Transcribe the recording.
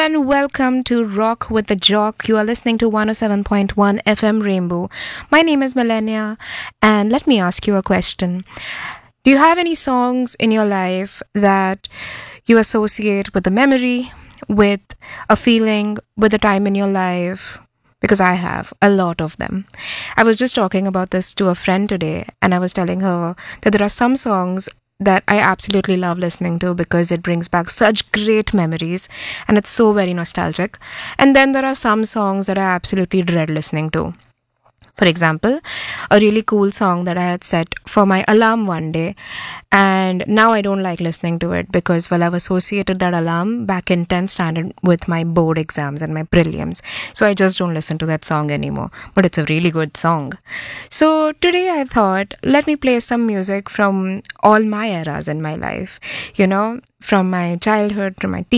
and welcome to Rock with the Jock. You are listening to 107.1 FM Rainbow. My name is Millennia, and let me ask you a question. Do you have any songs in your life that you associate with a memory, with a feeling, with a time in your life? Because I have a lot of them. I was just talking about this to a friend today, and I was telling her that there are some songs that I absolutely love listening to because it brings back such great memories and it's so very nostalgic. And then there are some songs that I absolutely dread listening to. For example, a really cool song that I had set for my alarm one day, and now I don't like listening to it because, well, I've associated that alarm back in 10th standard with my board exams and my prelims. So I just don't listen to that song anymore. But it's a really good song. So today I thought, let me play some music from all my eras in my life, from my childhood to my